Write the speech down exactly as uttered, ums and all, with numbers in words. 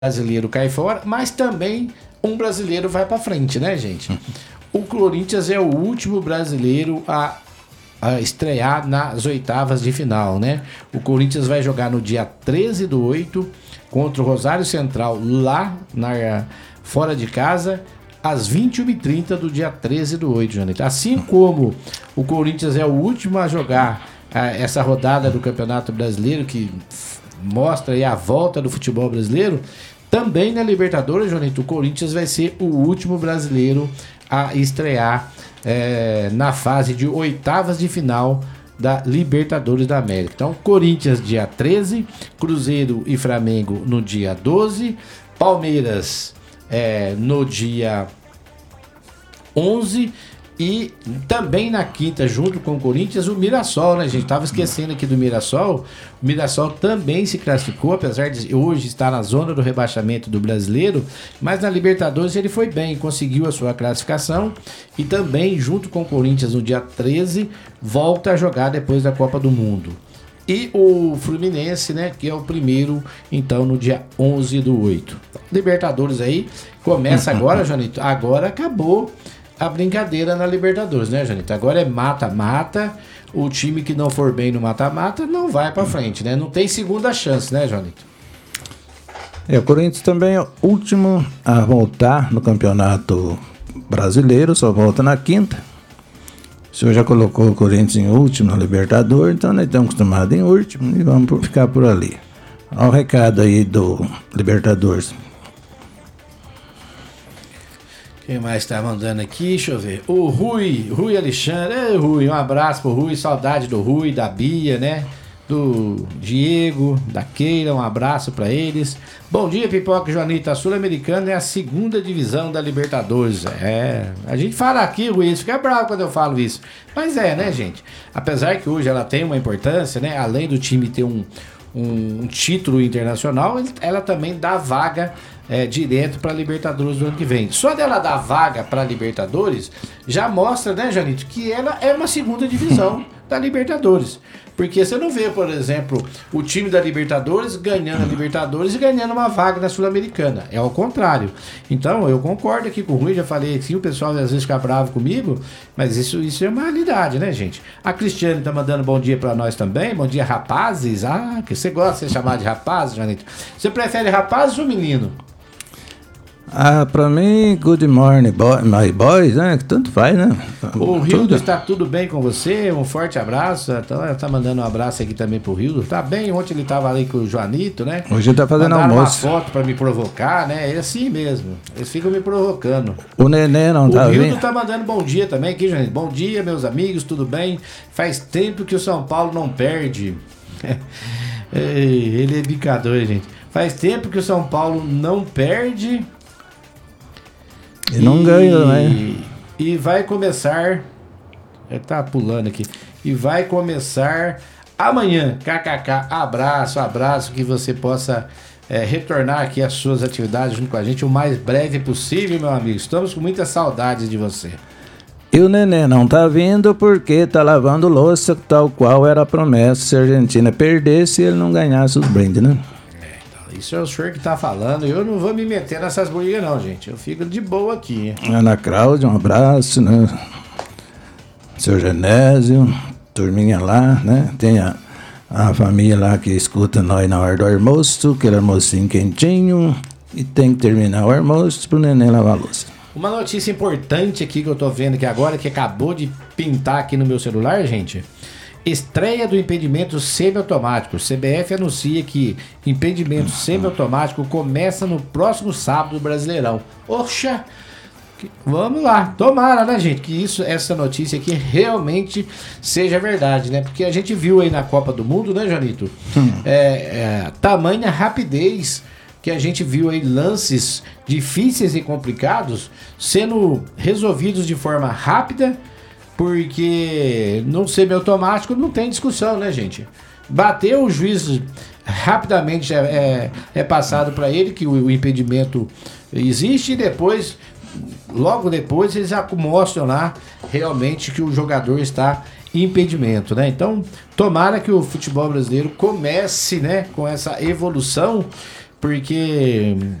brasileiro cai fora, mas também um brasileiro vai para frente, né, gente? O Corinthians é o último brasileiro a, a estrear nas oitavas de final, né? O Corinthians vai jogar no dia treze do oito contra o Rosário Central lá na, fora de casa, às vinte e uma e trinta do dia treze do oito, Janeta. Assim como o Corinthians é o último a jogar a, essa rodada do Campeonato Brasileiro, que mostra aí a volta do futebol brasileiro, também na Libertadores, Jonito, o Corinthians vai ser o último brasileiro a estrear é, na fase de oitavas de final da Libertadores da América. Então, Corinthians dia treze, Cruzeiro e Flamengo no dia doze, Palmeiras é, no dia onze e também na quinta, junto com o Corinthians, o Mirassol, né, gente? Tava esquecendo aqui do Mirassol. O Mirassol também se classificou, apesar de hoje estar na zona do rebaixamento do brasileiro, mas na Libertadores ele foi bem, conseguiu a sua classificação e também, junto com o Corinthians, no dia treze, volta a jogar depois da Copa do Mundo. E o Fluminense, né, que é o primeiro, então, no dia onze do oito. Libertadores aí, começa agora, Janito. Agora acabou a brincadeira na Libertadores, né, Janito? Agora é mata-mata. O time que não for bem no mata-mata não vai pra frente, né? Não tem segunda chance, né, Janito? É, o Corinthians também é o último a voltar no Campeonato Brasileiro, só volta na quinta. O senhor já colocou o Corinthians em último na Libertadores, então nós estamos acostumados em último e vamos ficar por ali. Olha o recado aí do Libertadores. Quem mais tá mandando aqui? Deixa eu ver. O Rui, Rui Alexandre. Ei, Rui, um abraço pro Rui, saudade do Rui, da Bia, né? Do Diego, da Keila, um abraço pra eles. Bom dia, Pipoca e Joanita. A Sul-Americana é a segunda divisão da Libertadores. É, a gente fala aqui, Rui, fica bravo quando eu falo isso. Mas é, né, gente? Apesar que hoje ela tem uma importância, né? Além do time ter um, um, um título internacional, ela também dá vaga É, direto para a Libertadores do ano que vem. Só dela dar vaga para a Libertadores já mostra, né, Janito, que ela é uma segunda divisão da Libertadores. Porque você não vê, por exemplo, o time da Libertadores ganhando a Libertadores e ganhando uma vaga na Sul-Americana. É ao contrário. Então, eu concordo aqui com o Rui, já falei aqui, o pessoal às vezes fica bravo comigo, mas isso, isso é uma realidade, né, gente? A Cristiane tá mandando bom dia para nós também. Bom dia, rapazes. Ah, que você gosta de ser chamado de rapazes, Janito? Você prefere rapazes ou menino? Ah, pra mim, good morning, boy, my boys, né? Tanto faz, né? O Rildo, está tudo bem com você? Um forte abraço. Tá, tá mandando um abraço aqui também pro Rildo. Tá bem? Ontem ele tava ali com o Joanito, né? Hoje ele tá fazendo Mandaram almoço. uma foto pra me provocar, né? É assim mesmo. Eles ficam me provocando. O Nenê não o tá vindo. O Rildo vindo? tá mandando bom dia também aqui, Joanito. Bom dia, meus amigos, tudo bem? Faz tempo que o São Paulo não perde. Ele é bicador, gente. Faz tempo que o São Paulo não perde... E não ganha, né? E vai começar. Ele tá pulando aqui. E vai começar amanhã. K K K. Abraço, abraço. Que você possa é, retornar aqui às suas atividades junto com a gente o mais breve possível, meu amigo. Estamos com muitas saudades de você. E o Nenê não tá vindo porque tá lavando louça, tal qual era a promessa. Se a Argentina perdesse, ele não ganhasse os brindes, né? Isso é o senhor que tá falando. Eu não vou me meter nessas brigas, não, gente. Eu fico de boa aqui. Ana Cláudia, um abraço, né? Seu Genésio, turminha lá, né? Tem a, a família lá que escuta nós na hora do almoço, aquele almocinho quentinho. E tem que terminar o almoço pro neném lavar a louça. Uma notícia importante aqui que eu tô vendo aqui agora, que acabou de pintar aqui no meu celular, gente. Estreia do impedimento semiautomático. C B F anuncia que impedimento semiautomático começa no próximo sábado do Brasileirão. Oxa! Vamos lá. Tomara, né, gente? Que isso, essa notícia aqui realmente seja verdade, né? Porque a gente viu aí na Copa do Mundo, né, Janito? Hum. É, é, tamanha rapidez que a gente viu aí lances difíceis e complicados sendo resolvidos de forma rápida. Porque no semiautomático não tem discussão, né, gente? Bateu, o juiz rapidamente é, é, é passado para ele que o, o impedimento existe e depois, logo depois, eles mostram lá realmente que o jogador está em impedimento, né? Então, tomara que o futebol brasileiro comece, né, com essa evolução porque